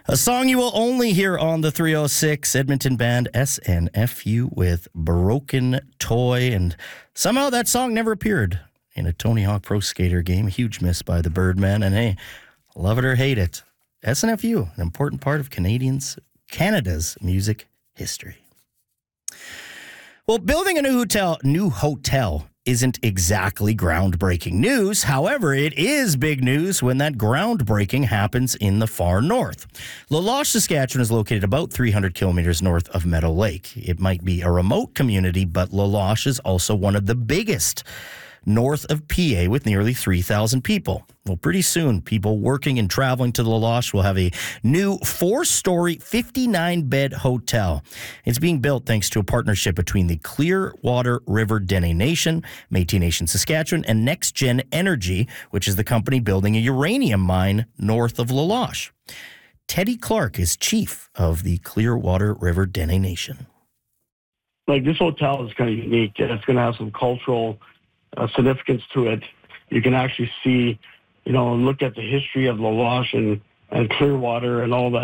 A song you will only hear on the 306 Edmonton band SNFU with Broken Toy. And somehow that song never appeared in a Tony Hawk Pro Skater game. A huge miss by the Birdman. And hey, love it or hate it, SNFU, an important part of Canada's music history. Well, building a new hotel isn't exactly groundbreaking news. However, it is big news when that groundbreaking happens in the far north. La Loche, Saskatchewan is located about 300 kilometers north of Meadow Lake. It might be a remote community, but La Loche is also one of the biggest north of PA with nearly 3,000 people. Well, pretty soon, people working and traveling to La Loche will have a new 4-story, 59-bed hotel. It's being built thanks to a partnership between the Clearwater River Dene Nation, Métis Nation Saskatchewan, and NextGen Energy, which is the company building a uranium mine north of La Loche. Teddy Clark is chief of the Clearwater River Dene Nation. Like, this hotel is kind of unique. It's going to have some cultural significance to it. You can actually see, look at the history of La Loche and Clearwater and all that